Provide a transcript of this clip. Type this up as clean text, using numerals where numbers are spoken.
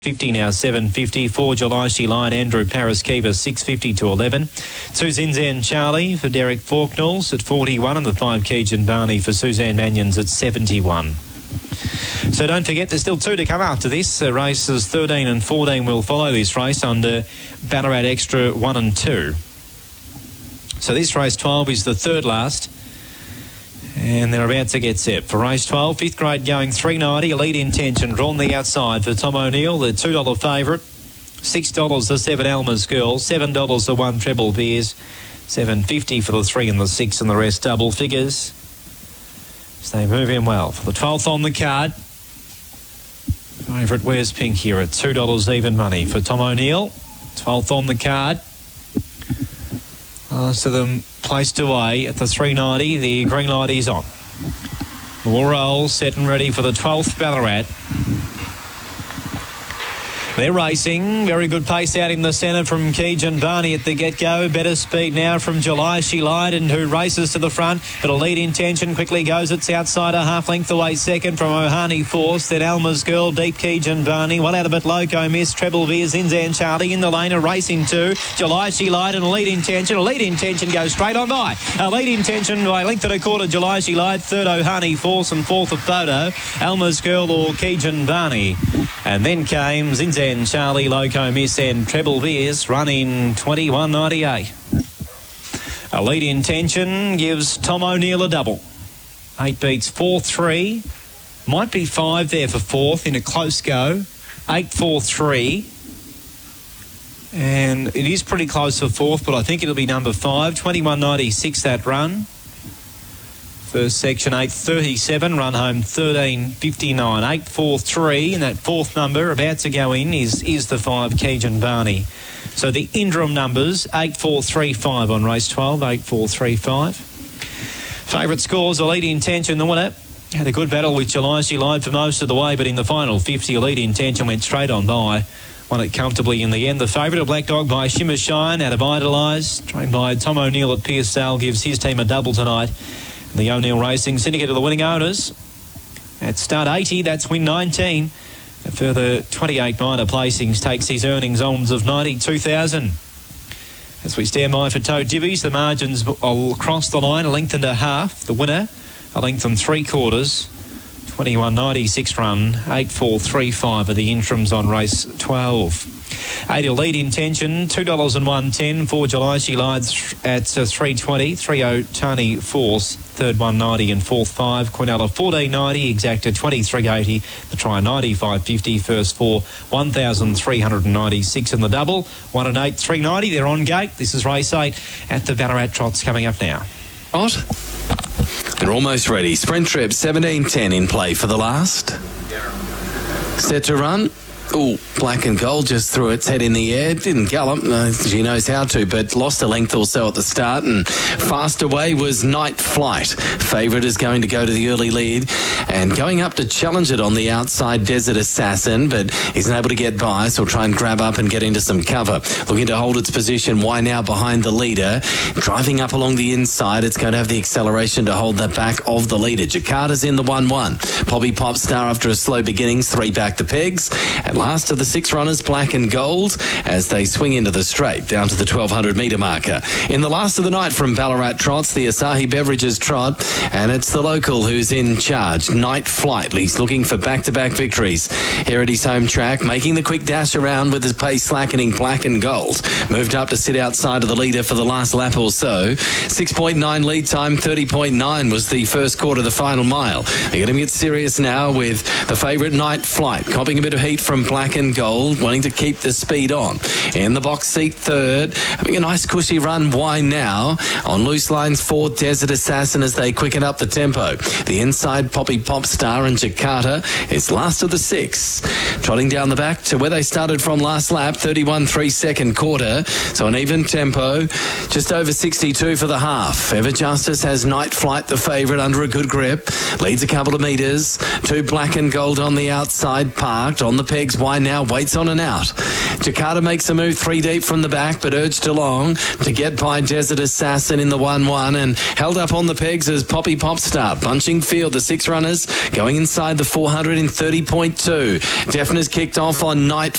50 now, 750. 4 July She Lied, Andrew Paris Kiva, 650 to 11. 2 Zinzan Charlie for Derek Faulknalls at 41, and the 5 Keegan Barney for Suzanne Manions at 71. So don't forget, there's still 2 to come after this. Races 13 and 14 will follow this race under Ballarat Extra 1 and 2. So this race 12 is the third last. And they're about to get set for race 12. 5th grade going 3.90. Elite Intention drawn the outside for Tom O'Neill, the $2 favourite. $6 the 7 Alma's Girl. $7 the 1 Treble Beers. $7.50 for the 3 and the 6, and the rest double figures. So they move in well. For the 12th on the card, favourite Where's Pink here at $2 even money for Tom O'Neill. 12th on the card. So them placed away at the 3.90. The green light is on. More roll, set and ready for the 12th Ballarat. They're racing. Very good pace out in the centre from Keegan Barney at the get-go. Better speed now from July She Lied, and who races to the front. But Elite Intention quickly goes. It's outside a half length away second from Ohani Force. Then Alma's Girl, deep Keegan Barney. Well out of it, Loco Miss. Treble Veer, Zinzan Charlie in the lane. A racing 2. July She Lied and Elite Intention. Elite Intention goes straight on by. Elite Intention by length and a quarter. July She Lied. Third Ohani Force, and fourth a photo. Alma's Girl or Keegan Barney. And then came Zinzan Charlie, Loco Miss and Treble Veers, running 21.98. Elite Intention gives Tom O'Neill a double. 8 beats 4-3. Might be 5 there for fourth in a close go. 8-4-3. And it is pretty close for fourth, but I think it'll be number 5. 21.96 that run. First section 8.37, run home 13.59, 8.43, and that fourth number about to go in is the 5 Keegan Barney. So the interim numbers 8.435 on race 12, 8.435. Favourite scores, Elite Intention, the winner. Had a good battle with July She Lied for most of the way, but in the final 50, Elite Intention went straight on by. Won it comfortably in the end. The favourite, a Black Dog by Shimmer Shine out of Idolise, trained by Tom O'Neill at Pearsall, gives his team a double tonight. The O'Neill Racing Syndicate of the winning owners. At start 80, that's win 19. A further 28 minor placings takes his earnings ons of 92,000. As we stand by for Toe Divvies, the margins will cross the line, a length and a half. The winner, a length and 3/4. 21.96 run, 8.435 are the interims on race 12. 8 Elite Intention, $2 and 1.10. 4 July She Lied at 3.20. 3 Tony Force, third 1.90 and fourth 5. Quinella 14.90, Exacta 23.80. The try 95.50. First 4 1,396 in the double. 1 and 8 3.90. They're on gate. This is race 8 at the Ballarat Trots coming up now. What? They're almost ready. Sprint Trip 17.10 in play for the last. Set to run. Oh, Black and Gold just threw its head in the air. Didn't gallop. She knows how to, but lost a length or so at the start. And fast away was Night Flight. Favourite is going to go to the early lead. And going up to challenge it on the outside, Desert Assassin, but isn't able to get by, so we'll try and grab up and get into some cover. Looking to hold its position. Why now behind the leader? Driving up along the inside. It's going to have the acceleration to hold that back of the leader. Jakarta's in the 1-1. Poppy Popstar after a slow beginnings. 3 back the pegs. And last of the 6 runners, Black and Gold, as they swing into the straight down to the 1,200 metre marker. In the last of the night from Ballarat Trots, the Asahi Beverages Trot, and it's the local who's in charge, Night Flight. He's looking for back-to-back victories here at his home track, making the quick dash around with his pace slackening. Black and Gold moved up to sit outside of the leader for the last lap or so. 6.9 lead time, 30.9 was the first quarter of the final mile. They're going to get serious now with the favourite Night Flight, copping a bit of heat from Black and Gold, wanting to keep the speed on. In the box seat third, having a nice cushy run. Why now? On loose lines 4 Desert Assassin as they quicken up the tempo. The inside Poppy Popstar and Jakarta is last of the 6. Trotting down the back to where they started from last lap, 31.3 second quarter. So an even tempo, just over 62 for the half. Ever Justice has Night Flight, the favourite, under a good grip. Leads a couple of metres. 2 Black and Gold on the outside, parked on the pegs. Why now? Waits on and out. Jakarta makes a move 3 deep from the back, but urged along to get by Desert Assassin in the 1-1 and held up on the pegs as Poppy Popstar. Bunching field, the 6 runners going inside the 400 in 30.2. Defner's kicked off on Night